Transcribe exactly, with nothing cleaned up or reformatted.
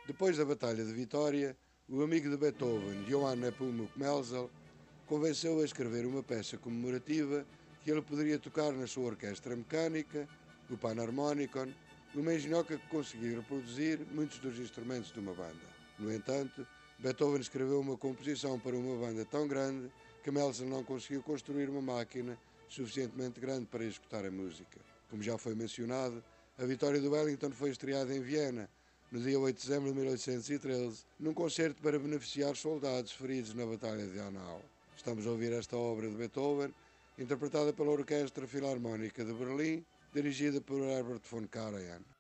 Depois da Batalha de Vitória, o amigo de Beethoven, Johann Nepomuk Melzel, convenceu-o a escrever uma peça comemorativa que ele poderia tocar na sua orquestra mecânica, o Panharmonicon, uma engenhoca que conseguia reproduzir muitos dos instrumentos de uma banda. No entanto, Beethoven escreveu uma composição para uma banda tão grande que Melzel não conseguiu construir uma máquina suficientemente grande para executar a música. Como já foi mencionado, a Vitória do Wellington foi estreada em Viena, no dia oito de dezembro de mil oitocentos e treze, num concerto para beneficiar soldados feridos na Batalha de Hanau. Estamos a ouvir esta obra de Beethoven, interpretada pela Orquestra Filarmónica de Berlim, dirigida por Herbert von Karajan.